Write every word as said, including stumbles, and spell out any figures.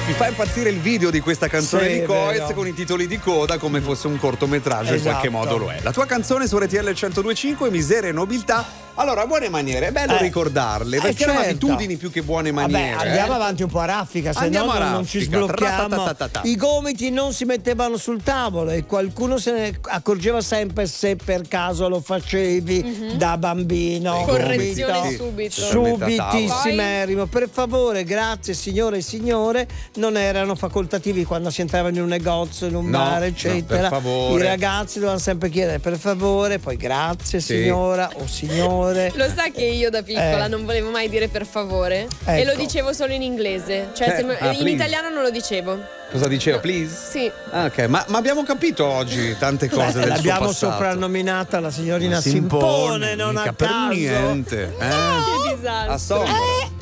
Mi fa impazzire il video di questa canzone Sì, di Coez vero. con i titoli di coda come fosse un cortometraggio, in Esatto. qualche modo lo è. La tua canzone su R T L centodue e cinque, Miseria e Nobiltà. Allora, buone maniere, è bello Eh. ricordarle, Eh, perché erano certo. abitudini più che buone Vabbè, maniere. andiamo eh. avanti un po' a raffica, se no Andiamo a non, non ci raffica. sblocchiamo. Ratatatatata. I gomiti non si mettevano sul tavolo e qualcuno se ne accorgeva sempre se per caso lo facevi da bambino. Sì, Correzione gomiti. subito. Sì. Subitissimo. Per favore, grazie signore e signore, non erano facoltativi quando si entrava in un negozio, in un No, bar, no, eccetera. per favore. I ragazzi dovevano sempre chiedere per favore, poi grazie Sì. signora o signore. Lo sa che io da piccola Eh. non volevo mai dire per favore e lo Ecco. dicevo solo in inglese, cioè Eh, se me- ah, in please. italiano non lo dicevo. Cosa diceva, please? Sì. Ah, ok, ma, ma abbiamo capito oggi tante cose Eh, del suo l'abbiamo passato. soprannominata la signorina Si Simpone, impone, non mica a per caso. niente. Eh? Che disastro. A Sombra.